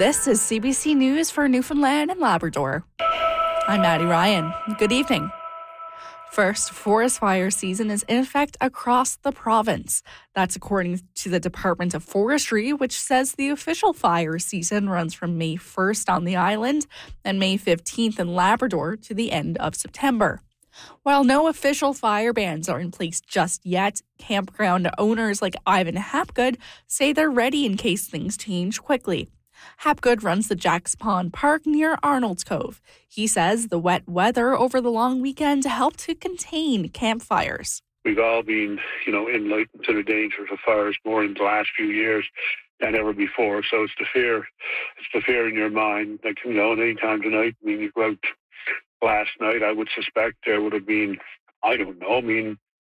This is CBC News for Newfoundland and Labrador. I'm Maddie Ryan. Good evening. First, forest fire season is in effect across the province. That's according to the Department of Forestry, which says the official fire season runs from May 1st on the island and May 15th in Labrador to the end of September. While no official fire bans are in place just yet, campground owners like Ivan Hapgood say they're ready in case things change quickly. Hapgood runs the Jacks Pond Park near Arnold's Cove. He says the wet weather over the long weekend helped to contain campfires. We've all been, enlightened to the dangers of fires more in the last few years than ever before. So it's the fear in your mind. Any time tonight, you go out last night, I would suspect there would have been,